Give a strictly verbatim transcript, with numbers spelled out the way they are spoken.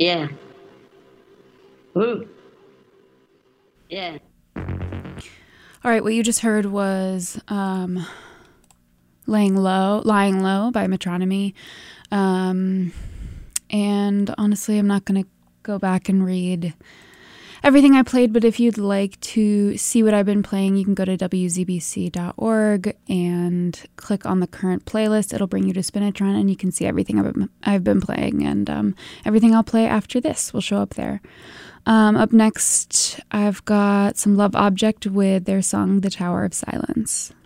Yeah. Ooh. Yeah. All right, what you just heard was um, Laying Low, Lying Low by Metronomy. Um, and honestly, I'm not going to go back and read everything I played, but if you'd like to see what I've been playing, you can go to w z b c dot org and click on the current playlist. It'll bring you to Spinitron, and you can see everything I've been, I've been playing, and um, everything I'll play after this will show up there. Um, up next, I've got some Love Object with their song The Tower of Silence.